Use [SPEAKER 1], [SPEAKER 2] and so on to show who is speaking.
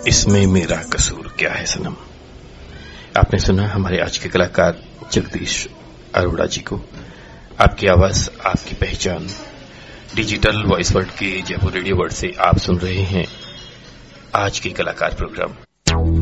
[SPEAKER 1] इसमें मेरा कसूर क्या है सनम। आपने सुना हमारे आज के कलाकार जगदीश अरोड़ा जी को। आपकी आवाज, आपकी पहचान, डिजिटल वॉइस वर्ल्ड के जयपुर रेडियो वर्ल्ड से आप सुन रहे हैं आज के कलाकार प्रोग्राम।